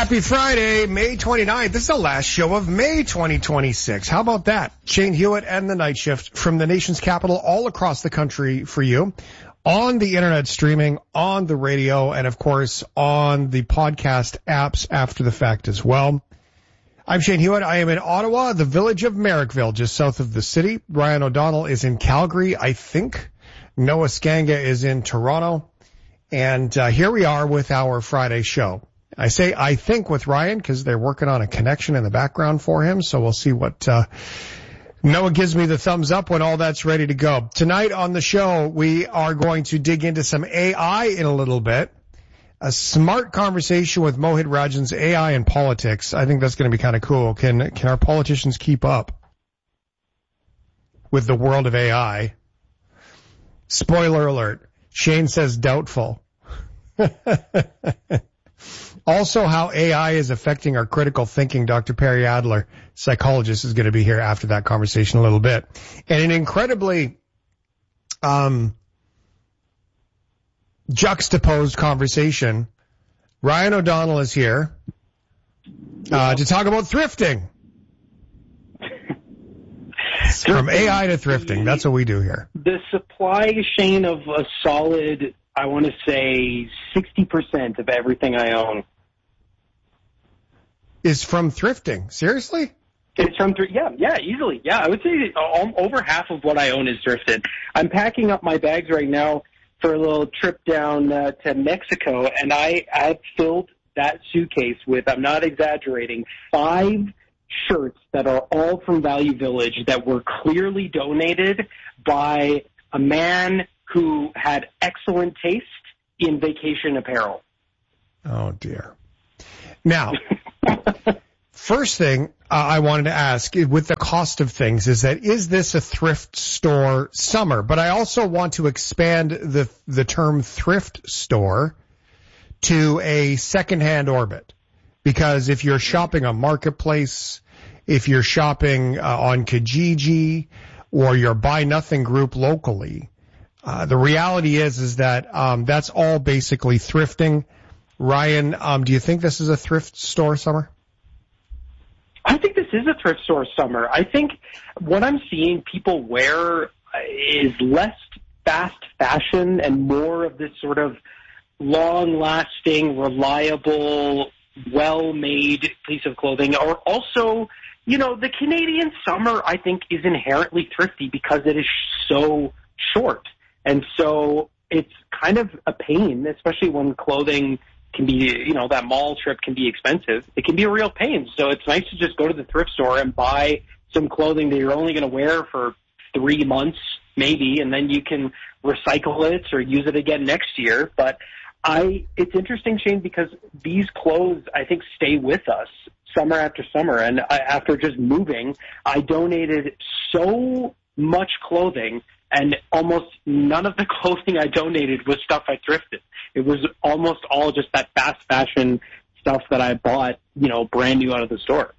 Happy Friday, May 29th. This is the last show of May 2026. How about that? Shane Hewitt and the Night Shift from the nation's capital all across the country for you. On the internet streaming, on the radio, and of course on the podcast apps after the fact as well. I'm Shane Hewitt. I am in Ottawa, the village of Merrickville, just south of the city. Ryan O'Donnell is in Calgary, I think. Noah Skanga is in Toronto. And here we are with our Friday show. I say I think with Ryan because they're working on a connection in the background for him. So we'll see what Noah gives me the thumbs up when all that's ready to go. Tonight on the show, we are going to dig into some AI in a little bit. A smart conversation with Mohit Rajan's AI and politics. I think that's going to be kind of cool. Can our politicians keep up with the world of AI? Spoiler alert. Shane says doubtful. Also, how AI is affecting our critical thinking. Dr. Perry Adler, psychologist, is going to be here after that conversation a little bit. And an incredibly juxtaposed conversation. Ryan O'Donnell is here to talk about thrifting. From AI to thrifting. That's what we do here. The supply chain of a solid, I want to say, 60% of everything I own is from thrifting. Seriously? It's from, yeah, easily. Yeah, I would say over half of what I own is thrifted. I'm packing up my bags right now for a little trip down to Mexico, and I've filled that suitcase with, I'm not exaggerating, 5 shirts that are all from Value Village that were clearly donated by a man who had excellent taste in vacation apparel. Oh, dear. Now, first thing I wanted to ask, with the cost of things, is this a thrift store summer? But I also want to expand the term thrift store to a secondhand orbit. Because if you're shopping on Marketplace, if you're shopping on Kijiji, or your Buy Nothing group locally, the reality is that that's all basically thrifting. Ryan, do you think this is a thrift store summer? I think this is a thrift store summer. I think what I'm seeing people wear is less fast fashion and more of this sort of long-lasting, reliable, well-made piece of clothing. Or also, the Canadian summer, I think, is inherently thrifty because it is so short. And so it's kind of a pain, especially when clothing can be, that mall trip can be expensive. It can be a real pain. So it's nice to just go to the thrift store and buy some clothing that you're only going to wear for 3 months, maybe, and then you can recycle it or use it again next year. But it's interesting, Shane, because these clothes, I think, stay with us summer after summer. And after just moving, I donated so much clothing, and almost none of the clothing I donated was stuff I thrifted. It was almost all just that fast fashion stuff that I bought, brand new out of the store.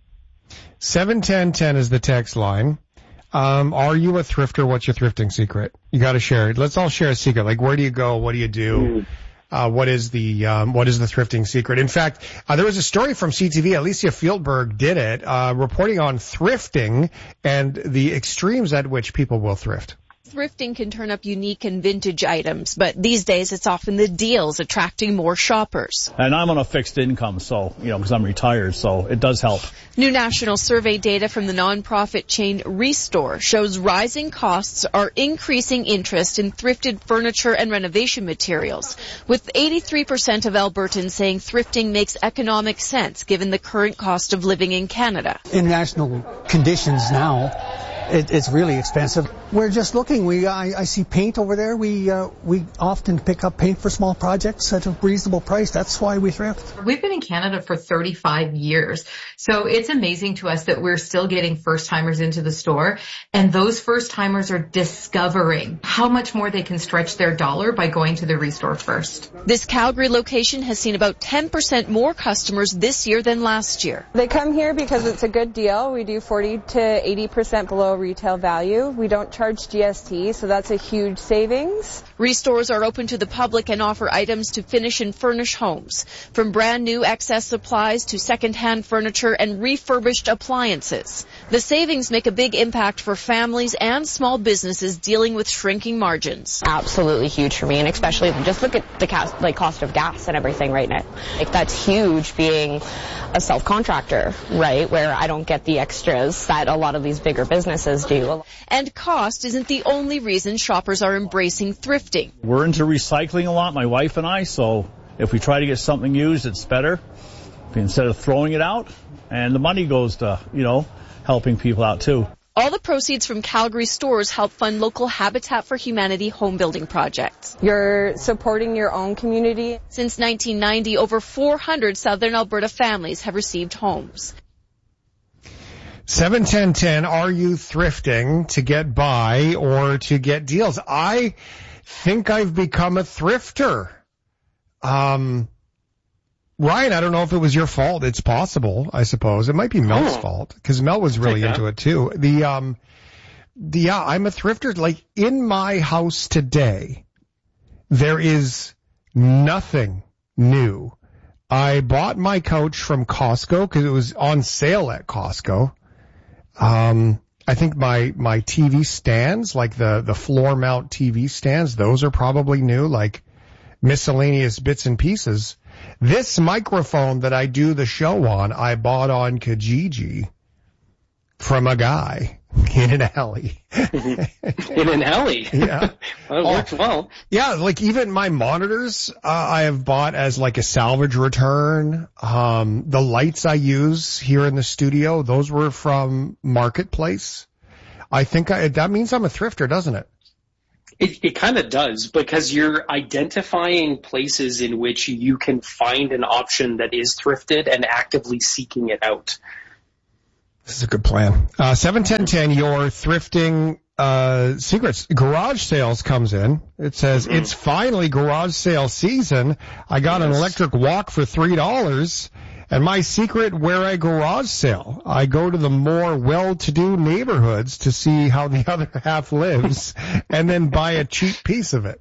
71010 is the text line. Are you a thrifter? What's your thrifting secret? You got to share it. Let's all share a secret. Like, where do you go? What do you do? What is the thrifting secret? In fact, there was a story from CTV. Alicia Fieldberg did it, reporting on thrifting and the extremes at which people will thrift. Thrifting can turn up unique and vintage items, but these days it's often the deals attracting more shoppers. And I'm on a fixed income, so, because I'm retired, so it does help. New national survey data from the nonprofit chain Restore shows rising costs are increasing interest in thrifted furniture and renovation materials, with 83% of Albertans saying thrifting makes economic sense given the current cost of living in Canada. International conditions now, it's really expensive. We're just looking. I see paint over there. We often pick up paint for small projects at a reasonable price. That's why we thrift. We've been in Canada for 35 years. So it's amazing to us that we're still getting first-timers into the store. And those first-timers are discovering how much more they can stretch their dollar by going to the Restore first. This Calgary location has seen about 10% more customers this year than last year. They come here because it's a good deal. We do 40 to 80% below retail value. We don't charge charge GST, so that's a huge savings. Restores are open to the public and offer items to finish and furnish homes, from brand new excess supplies to second-hand furniture and refurbished appliances. The savings make a big impact for families and small businesses dealing with shrinking margins. Absolutely huge for me, and especially just look at the cost of gas and everything right now. That's huge being a self-contractor, right, where I don't get the extras that a lot of these bigger businesses do. And cost isn't the only reason shoppers are embracing thrifting. We're into recycling a lot, my wife and I, so if we try to get something used, it's better instead of throwing it out, and the money goes to, helping people out too. All the proceeds from Calgary stores help fund local Habitat for Humanity home building projects. You're supporting your own community. Since 1990, over 400 Southern Alberta families have received homes. 71010, are you thrifting to get by or to get deals? I think I've become a thrifter. Ryan, I don't know if it was your fault. It's possible, I suppose. It might be Mel's fault, because Mel was really into it too. I'm a thrifter. Like, in my house today, there is nothing new. I bought my couch from Costco because it was on sale at Costco. I think my TV stands, like the floor mount TV stands, those are probably new, like miscellaneous bits and pieces. This microphone that I do the show on, I bought on Kijiji from a guy in an alley. In an alley? Yeah. Well, it works well. Yeah, like even my monitors, I have bought as like a salvage return. The lights I use here in the studio, those were from Marketplace. I think that means I'm a thrifter, doesn't it? It kind of does, because you're identifying places in which you can find an option that is thrifted and actively seeking it out. This is a good plan. 71010, your thrifting secrets. Garage sales comes in. It says, it's finally garage sale season. I got an electric walk for $3. And my secret where I garage sale, I go to the more well-to-do neighborhoods to see how the other half lives and then buy a cheap piece of it.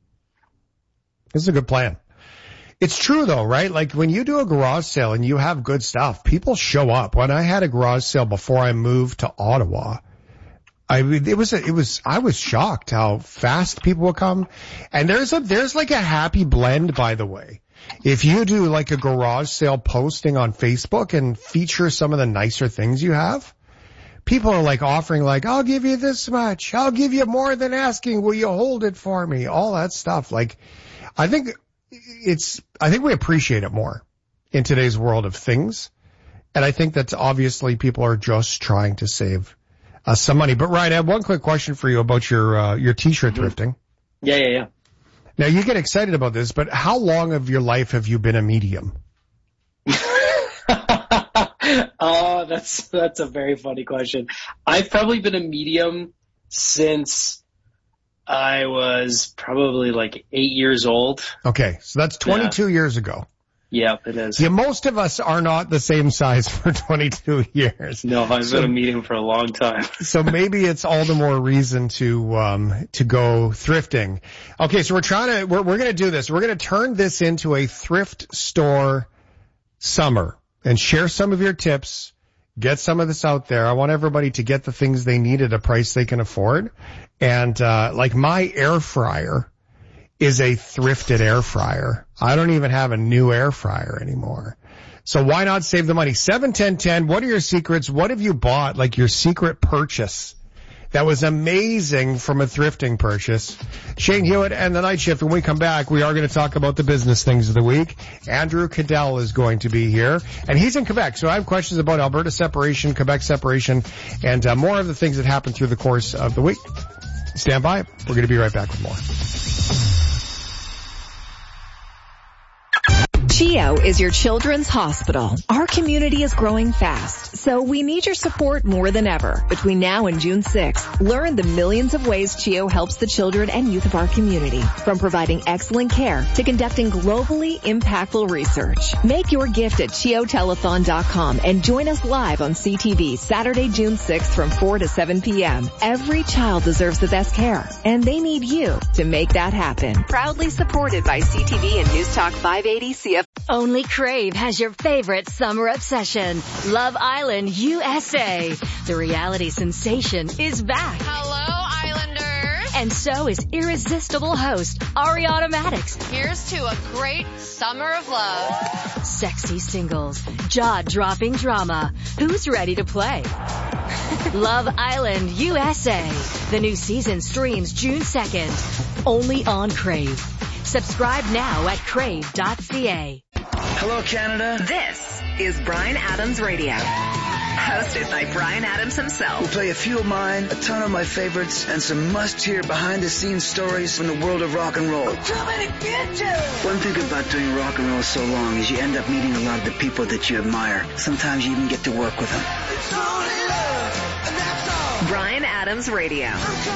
This is a good plan. It's true though, right? Like when you do a garage sale and you have good stuff, people show up. When I had a garage sale before I moved to Ottawa, I was shocked how fast people would come. And there's like a happy blend, by the way. If you do like a garage sale posting on Facebook and feature some of the nicer things you have, people are like offering like, I'll give you this much. I'll give you more than asking. Will you hold it for me? All that stuff. Like, I think we appreciate it more in today's world of things. And I think that obviously people are just trying to save some money. But Ryan, I have one quick question for you about your t-shirt thrifting. Yeah. Now, you get excited about this, but how long of your life have you been a medium? Oh, that's a very funny question. I've probably been a medium since I was probably like 8 years old. Okay, so that's 22 years ago. Yeah, it is. Yeah, most of us are not the same size for 22 years. No, I've been a medium for a long time. So maybe it's all the more reason to go thrifting. Okay, so we're going to do this. We're going to turn this into a thrift store summer and share some of your tips. Get some of this out there. I want everybody to get the things they need at a price they can afford. And like my air fryer is a thrifted air fryer. I don't even have a new air fryer anymore. So why not save the money? 71010, what are your secrets? What have you bought, like your secret purchase that was amazing from a thrifting purchase? Shane Hewitt and the Night Shift. When we come back, we are going to talk about the business things of the week. Andrew Cadell is going to be here, and he's in Quebec. So I have questions about Alberta separation, Quebec separation, and more of the things that happened through the course of the week. Stand by. We're going to be right back with more. CHEO is your children's hospital. Our community is growing fast, so we need your support more than ever. Between now and June 6th, learn the millions of ways CHEO helps the children and youth of our community, from providing excellent care to conducting globally impactful research. Make your gift at CHEOtelethon.com and join us live on CTV Saturday, June 6th from 4 to 7 p.m. Every child deserves the best care, and they need you to make that happen. Proudly supported by CTV and News Talk 580 CF. Only Crave has your favorite summer obsession, Love Island USA. The reality sensation is back. Hello, Islanders. And so is irresistible host Ariana Maddox. Here's to a great summer of love. Sexy singles, jaw-dropping drama. Who's ready to play? Love Island USA. The new season streams June 2nd. Only on Crave. Subscribe now at crave.ca. Hello, Canada. This is Bryan Adams Radio. Hosted by Bryan Adams himself. We'll play a few of mine, a ton of my favorites, and some must-hear behind-the-scenes stories from the world of rock and roll. One thing about doing rock and roll so long is you end up meeting a lot of the people that you admire. Sometimes you even get to work with them. Bryan Adams Radio.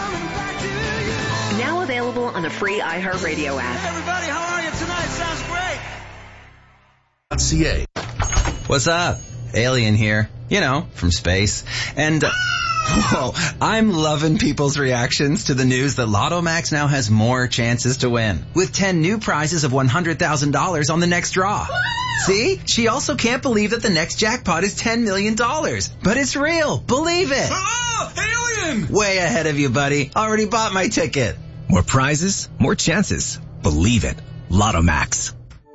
Now available on the free iHeartRadio app. Everybody, how are you tonight? Sounds great. .ca. What's up? Alien here. You know, from space. And, whoa, I'm loving people's reactions to the news that Lotto Max now has more chances to win, with 10 new prizes of $100,000 on the next draw. See? She also can't believe that the next jackpot is $10 million. But it's real. Believe it. Oh, alien! Way ahead of you, buddy. Already bought my ticket. More prizes, more chances. Believe it. Lotto Max.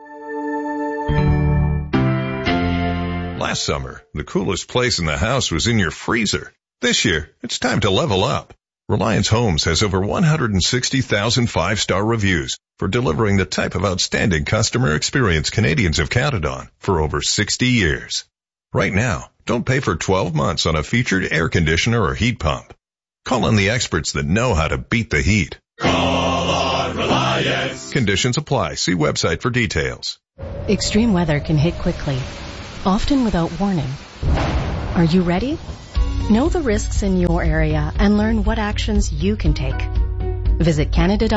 Last summer, the coolest place in the house was in your freezer. This year, it's time to level up. Reliance Homes has over 160,000 five-star reviews for delivering the type of outstanding customer experience Canadians have counted on for over 60 years. Right now, don't pay for 12 months on a featured air conditioner or heat pump. Call on the experts that know how to beat the heat. Call on Reliance. Conditions apply. See website for details. Extreme weather can hit quickly, often without warning. Are you ready? Know the risks in your area and learn what actions you can take. Visit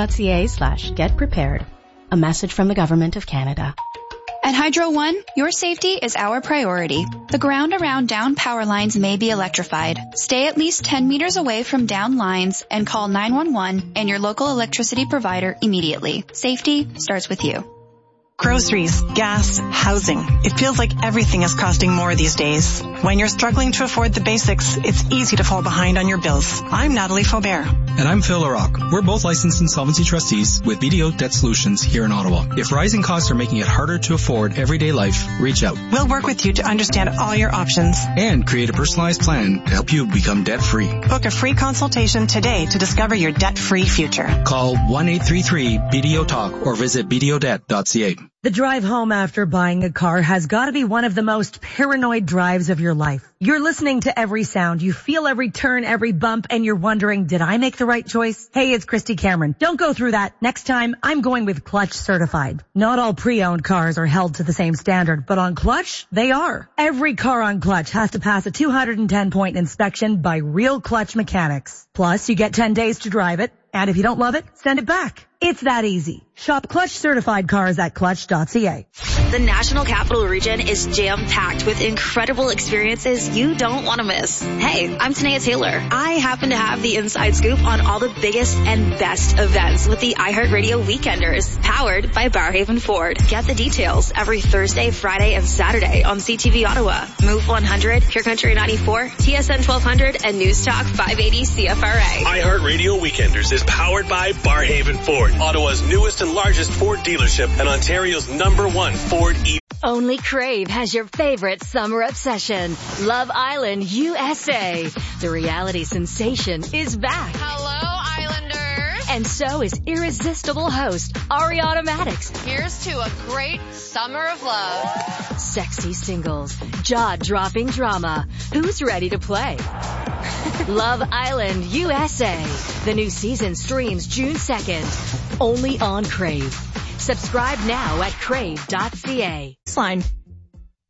canada.ca/getprepared. A message from the Government of Canada. At Hydro One, your safety is our priority. The ground around down power lines may be electrified. Stay at least 10 meters away from down lines and call 911 and your local electricity provider immediately. Safety starts with you. Groceries, gas, housing. It feels like everything is costing more these days. When you're struggling to afford the basics, it's easy to fall behind on your bills. I'm Natalie Faubert. And I'm Phil LaRocque. We're both licensed insolvency trustees with BDO Debt Solutions here in Ottawa. If rising costs are making it harder to afford everyday life, reach out. We'll work with you to understand all your options. And create a personalized plan to help you become debt-free. Book a free consultation today to discover your debt-free future. Call 1-833-BDO-TALK or visit bdodebt.ca. The drive home after buying a car has got to be one of the most paranoid drives of your life. You're listening to every sound. You feel every turn, every bump, and you're wondering, did I make the right choice? Hey, it's Christy Cameron. Don't go through that. Next time, I'm going with Clutch Certified. Not all pre-owned cars are held to the same standard, but on Clutch, they are. Every car on Clutch has to pass a 210-point inspection by real Clutch mechanics. Plus, you get 10 days to drive it, and if you don't love it, send it back. It's that easy. Shop Clutch Certified cars at clutch.ca. The National Capital Region is jam-packed with incredible experiences you don't want to miss. Hey, I'm Tanea Taylor. I happen to have the inside scoop on all the biggest and best events with the iHeartRadio Weekenders, powered by Barrhaven Ford. Get the details every Thursday, Friday, and Saturday on CTV Ottawa, Move 100, Pure Country 94, TSN 1200, and News Talk 580 CFRA. iHeartRadio Weekenders is powered by Barrhaven Ford, Ottawa's newest and largest Ford dealership and Ontario's #1 Ford EV. Only Crave has your favorite summer obsession, Love Island USA. The reality sensation is back. Hello, Islanders. And so is irresistible host Ariana Maddox. Here's to a great summer of love. Sexy singles, jaw-dropping drama. Who's ready to play? Love Island USA. The new season streams June 2nd. Only on Crave. Subscribe now at crave.ca. Line.